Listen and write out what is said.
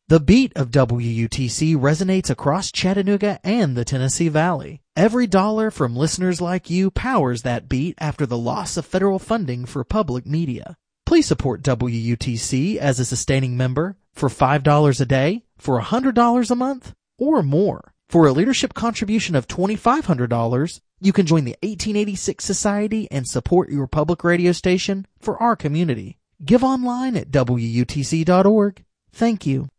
The beat of WUTC resonates across Chattanooga and the Tennessee Valley. Every dollar from listeners like you powers that beat after the loss of federal funding for public media. Please support WUTC as a sustaining member for $5 a day, for $100 a month, or more. For a leadership contribution of $2,500, you can join the 1886 Society and support your public radio station for our community. Give online at WUTC.org. Thank you.